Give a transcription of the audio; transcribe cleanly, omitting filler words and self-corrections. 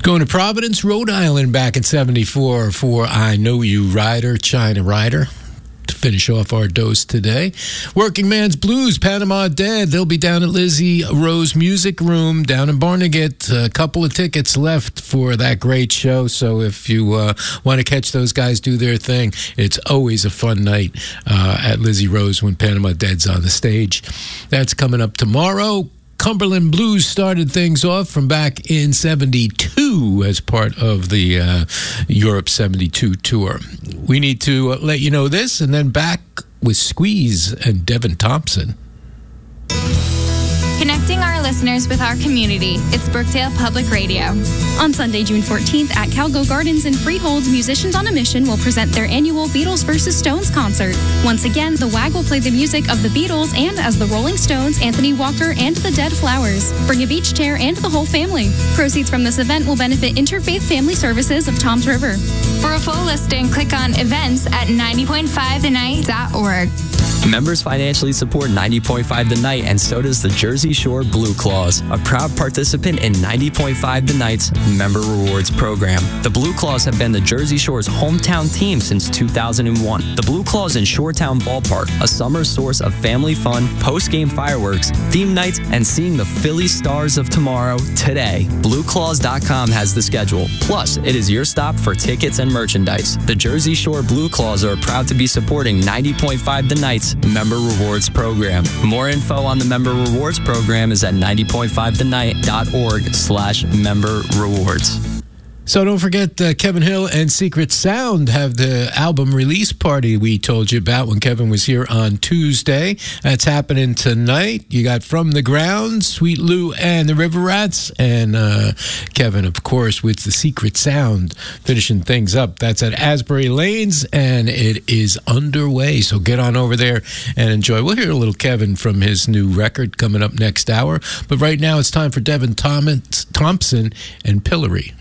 Going to Providence, Rhode Island back in 74 for I Know You Rider, China Rider. To finish off our dose today. Working Man's Blues, Panama Dead. They'll be down at Lizzie Rose Music Room down in Barnegat. A couple of tickets left for that great show. So if you want to catch those guys do their thing, it's always a fun night at Lizzie Rose when Panama Dead's on the stage. That's coming up tomorrow. Cumberland Blues started things off from back in 72 as part of the Europe 72 tour. We need to let you know this, and then back with Squeeze and Devin Thompson. Connecting our listeners with our community. It's Brookdale Public Radio. On Sunday, June 14th at Calgo Gardens in Freehold, Musicians on a Mission will present their annual Beatles vs. Stones concert. Once again, the WAG will play the music of the Beatles and, as the Rolling Stones, Anthony Walker and the Dead Flowers. Bring a beach chair and the whole family. Proceeds from this event will benefit Interfaith Family Services of Toms River. For a full listing, click on events at 90.5thenight.org. Members financially support 90.5 The Night, and so does the Jersey Shore Blue Claws, a proud participant in 90.5 The Night's Member Rewards program. The Blue Claws have been the Jersey Shore's hometown team since 2001. The Blue Claws in Shoretown Ballpark, a summer source of family fun, post-game fireworks, theme nights, and seeing the Philly Stars of tomorrow today. BlueClaws.com has the schedule. Plus, it is your stop for tickets and merchandise. The Jersey Shore Blue Claws are proud to be supporting 90.5 The Night's Member Rewards program. More info on the Member Rewards program is at 90.5thenight.org/member rewards. So don't forget, Kevin Hill and Secret Sound have the album release party we told you about when Kevin was here on Tuesday. That's happening tonight. You got From the Ground, Sweet Lou and the River Rats, and Kevin, of course, with the Secret Sound finishing things up. That's at Asbury Lanes, and it is underway. So get on over there and enjoy. We'll hear a little Kevin from his new record coming up next hour. But right now it's time for Devin Thompson and Pillory.